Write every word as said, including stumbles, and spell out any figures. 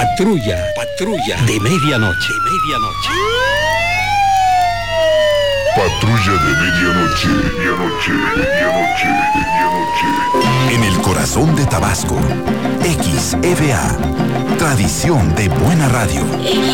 Patrulla, patrulla de medianoche, medianoche. Patrulla de medianoche, medianoche, medianoche, medianoche. En el corazón de Tabasco, X E V A, tradición de buena radio.